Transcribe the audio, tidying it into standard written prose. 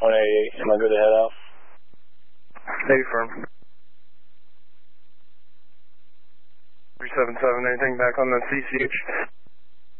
188. Am I good to head out? Navy firm. 377, anything back on the CCH?